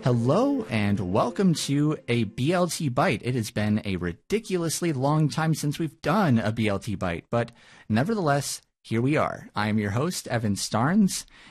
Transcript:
Hello and welcome to a BLT Bite. It has been a ridiculously long time since we've done a BLT Bite, but nevertheless, here we are. I am your host, Evan Starnes,